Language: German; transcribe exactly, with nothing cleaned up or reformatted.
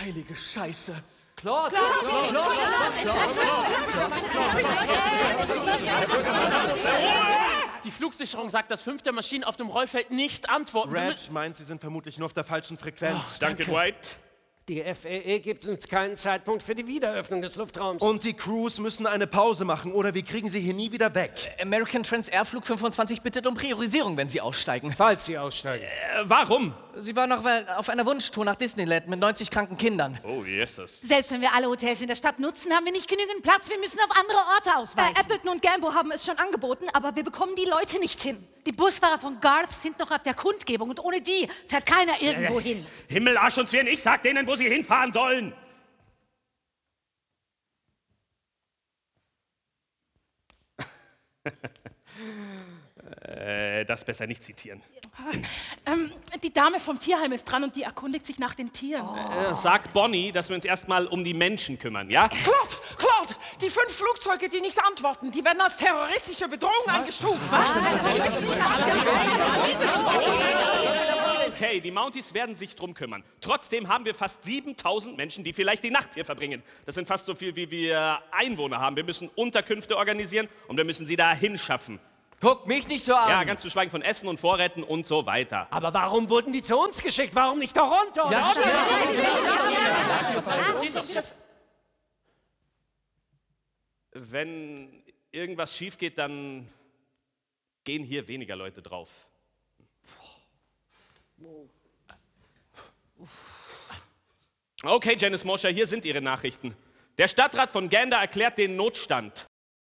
heilige Scheiße. Claude! Claude! Die Flugsicherung sagt, dass fünf der Maschinen auf dem Rollfeld nicht antworten. Reg meint, sie sind vermutlich nur auf der falschen Frequenz. Oh, danke, Dwight. Die F A A gibt uns keinen Zeitpunkt für die Wiederöffnung des Luftraums. Und die Crews müssen eine Pause machen, oder wir kriegen sie hier nie wieder weg. American Transair Flug fünfundzwanzig bittet um Priorisierung, wenn Sie aussteigen. Falls Sie aussteigen. Äh, warum? Sie waren noch auf einer Wunschtour nach Disneyland mit neunzig kranken Kindern. Oh, Jesus. Selbst wenn wir alle Hotels in der Stadt nutzen, haben wir nicht genügend Platz. Wir müssen auf andere Orte ausweichen. Äh, Appleton und Gambo haben es schon angeboten, aber wir bekommen die Leute nicht hin. Die Busfahrer von Garth sind noch auf der Kundgebung und ohne die fährt keiner irgendwo hin. Himmel, Arsch und Zwirn, ich sag denen, wo sie hinfahren sollen. äh, das besser nicht zitieren. Ähm, die Dame vom Tierheim ist dran und die erkundigt sich nach den Tieren. Oh. Äh, sag Bonnie, dass wir uns erstmal um die Menschen kümmern, ja? Claude, Claude, die fünf Flugzeuge, die nicht antworten, die werden als terroristische Bedrohung eingestuft. Okay, die Mounties werden sich drum kümmern. Trotzdem haben wir fast siebentausend Menschen, die vielleicht die Nacht hier verbringen. Das sind fast so viel, wie wir Einwohner haben. Wir müssen Unterkünfte organisieren und wir müssen sie da hinschaffen. Guck mich nicht so an. Ja, ganz zu schweigen von Essen und Vorräten und so weiter. Aber warum wurden die zu uns geschickt? Warum nicht da runter? Ja, Wenn irgendwas schief geht, dann gehen hier weniger Leute drauf. Okay, Janice Mosher, hier sind Ihre Nachrichten. Der Stadtrat von Gander erklärt den Notstand.